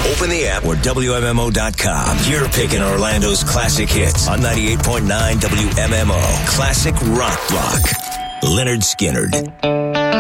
Open the app or WMMO.com. You're picking Orlando's classic hits on 98.9 WMMO. Classic Rock Block. Leonard Skinnard.